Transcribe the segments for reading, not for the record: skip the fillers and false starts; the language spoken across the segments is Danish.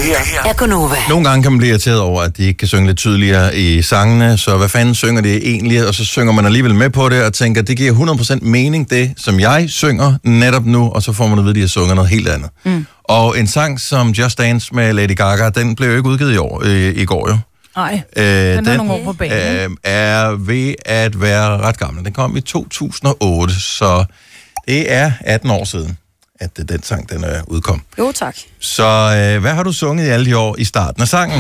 her er Gonova. Nogle gange kan man blive irriteret over, at de ikke kan synge lidt tydeligere i sangene, så hvad fanden synger det egentlig? Og så synger man alligevel med på det og tænker, det giver 100% mening, det som jeg synger netop nu, og så får man at vide, at de har sunget noget helt andet. Og en sang som Just Dance med Lady Gaga, den blev jo ikke udgivet i går jo. Nej, den er nogle år på banen. Er ved at være ret gammel. Den kom i 2008, så det er 18 år siden, at den sang den udkom. Jo, tak. Så hvad har du sunget i alle de år i starten af sangen?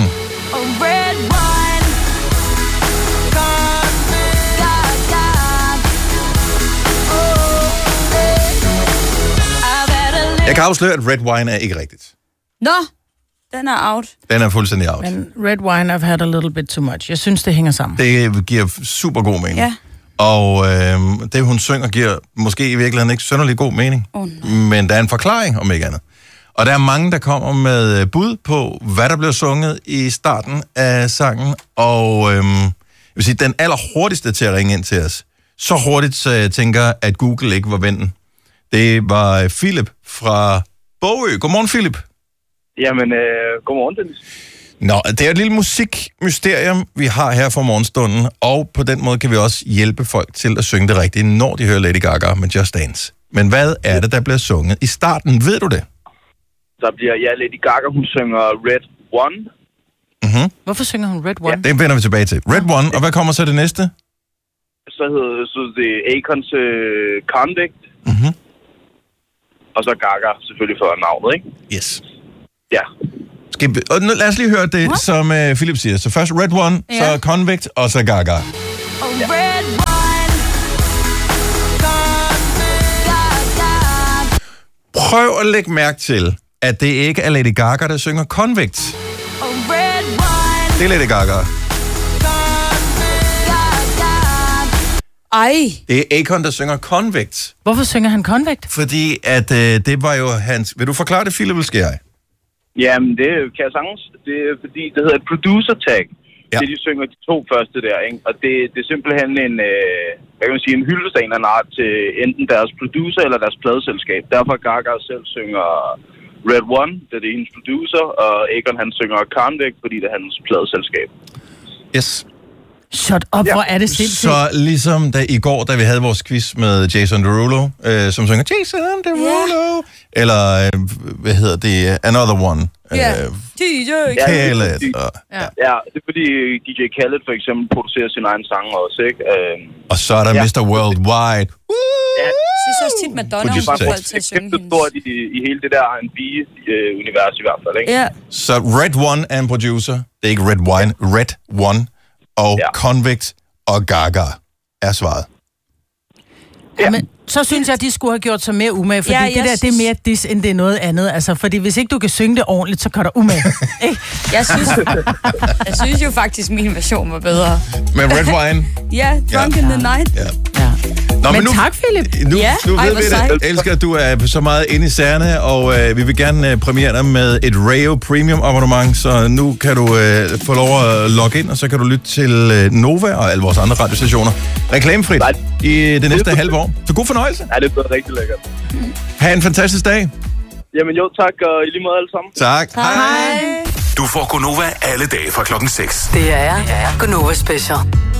Jeg kan afsløre, at Red Wine er ikke rigtigt. Nå, den er out. Den er fuldstændig out. Men Red Wine, I've had a little bit too much. Jeg synes, det hænger sammen. Det giver super god mening. Ja. Og det, hun synger, giver måske i virkeligheden ikke synderlig god mening. Men der er en forklaring, om ikke andet. Og der er mange, der kommer med bud på, hvad der bliver sunget i starten af sangen. Og jeg vil sige, den allerhurtigste til at ringe ind til os. Så hurtigt, så jeg tænker, at Google ikke var vennen. Det var Philip fra Bogø. Godmorgen, Philip. Jamen, godmorgen, Dennis. Nå, det er et lille musikmysterium, vi har her for morgenstunden, og på den måde kan vi også hjælpe folk til at synge det rigtigt, når de hører Lady Gaga med Just Dance. Men hvad er det, der bliver sunget i starten? Ved du det? Der bliver, Lady Gaga, hun synger Red One. Mm-hmm. Hvorfor synger hun Red One? Ja, det vender vi tilbage til. Red One, og hvad kommer så det næste? Så det Akons Convict. Mm-hmm. Og så Gaga, selvfølgelig for navnet, ikke? Yes. Ja. Og nu, lad os lige høre det, som Philip siger. Så først Red One, så Convict, og så Gaga. Ja. Red One. Prøv at lægge mærke til, at det ikke er Lady Gaga, der synger Convict. Det er Lady Gaga. Ej. Det er Akon, der synger Convict. Hvorfor synger han Convict? Fordi at det var jo hans... Vil du forklare det, Philip, eller skal jeg? Jamen, det kan jeg sagtens. Det er fordi, det hedder et producer tag. Ja. Det de synger de to første der, ikke? Og det er simpelthen en, hvad kan man sige, en hyldest af en eller anden art til enten deres producer eller deres pladeselskab. Derfor Gaga selv synger Red One, det er hendes producer, og Akon han synger Convict, fordi det er hans pladeselskab. Yes. Shut up, hvor er det sindssygt. Så ligesom i går, da vi havde vores quiz med Jason Derulo, som synger Jason Derulo, eller hvad hedder det, Another One. DJ Khaled. Ja, det er fordi DJ Khaled for eksempel producerer sin egen sang også, ikke? Og så er der Mr. Worldwide. Jeg synes også tit, Madonna har folk til at synge hendes. Stort i hele det der R&B-univers i hvert fald, ikke? Ja. Så Red One er en producer. Det er ikke Red Wine. Red One. Og Convict og Gaga er svaret. Ja. Men så synes jeg, at de skulle have gjort sig mere umage, fordi det der, det er mere diss, end det er noget andet. Altså, fordi hvis ikke du kan synge det ordentligt, så kan du umage. Jeg synes jo faktisk, min version var bedre. Med Red Wine? Ja, Drunk in the Night. Ja. Nå, men nu, tak, Philip. Nu ved vi det. Jeg elsker, at du er så meget inde i sagerne, og vi vil gerne premiere dig med et Rayo Premium abonnement, så nu kan du få lov at logge ind, og så kan du lytte til Nova og alle vores andre radiostationer reklamefrit i det næste halve år. Så god fornøjelse. Ja, det er rigtig lækkert. Ha' en fantastisk dag. Jamen jo, tak, og i lige måde alle sammen. Tak. Hej. Du får Gonova alle dage fra klokken 6. Det er Gonova Special.